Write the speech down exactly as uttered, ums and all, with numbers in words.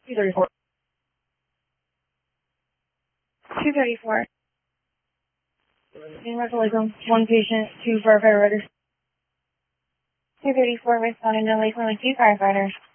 two thirty-four. two thirty-four. Universal Lakeland, one patient, two firefighters. two thirty-four responding to Lakeland with two firefighters.